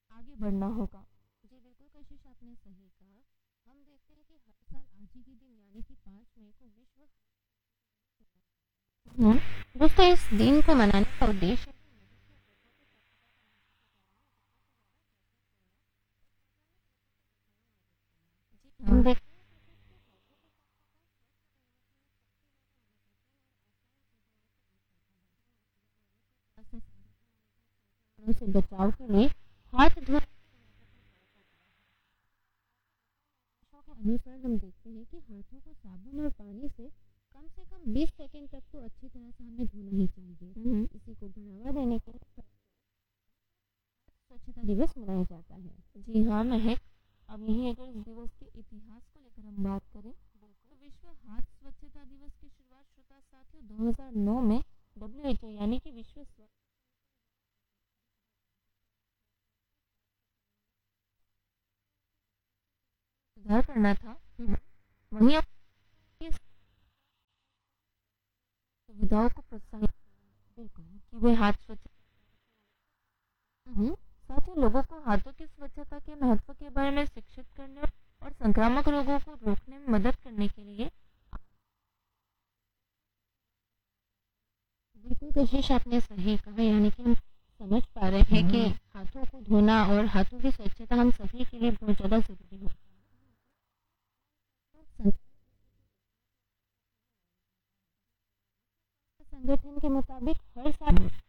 आगे बढ़ना होगा। जी बिल्कुल कशिश, आपने सही कहा। हम देखते हैं कि हर साल आज ही के दिन यानी कि 5 मई को विश्व हम्म, दोस्तों इस दिन को मनाने का उद्देश्य हम देखते हैं से बचाव के लिए हाथ धोने के अनुसार हम देखते हैं कि हाथों को साबुन और पानी से कम 20 सेकंड तक तो अच्छी तरह से हमें धोना ही चाहिए। इसी को बढ़ावा देने के लिए स्वच्छता दिवस मनाया जाता है। जी हाँ महक, अब यही अगर इस दिवस के इतिहास को लेकर हम बात करें तो विश्व हाथ स्वच्छता दिवस की शुरुआत श्रोता साथियों 2009 में WHO यानी कि विश्व सुधार करना था। वहीं अब इस सुविधाओं को प्रोत्साहित बिल्कुल कि वे हाथ स्वच्छ साथ ही लोगों को हाथों की स्वच्छता के महत्व के बारे में शिक्षित करने और संक्रामक रोगों को रोकने में मदद करने के लिए बिल्कुल कोशिश आपने सही कहा, यानी कि हम समझ पा रहे हैं कि हाथों को धोना और हाथों की स्वच्छता हम सभी के लिए बहुत ज़्यादा ज़रूरी है। संगठन के मुताबिक हर साल